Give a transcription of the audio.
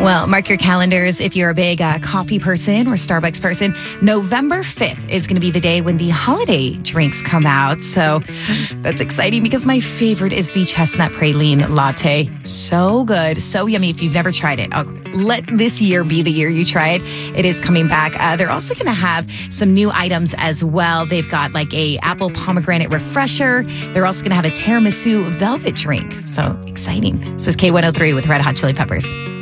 Well, mark your calendars if you're a big coffee person or Starbucks person. November 5th is going to be the day when the holiday drinks come out. So that's exciting because my favorite is the chestnut praline latte. So good, so yummy. If you've never tried it, let this year be the year you try it. It is coming back. They're also going to have some new items as well. They've got like a apple pomegranate refresher. They're also going to have a tiramisu velvet drink. So exciting. This is K103 with Red Hot Chili Peppers.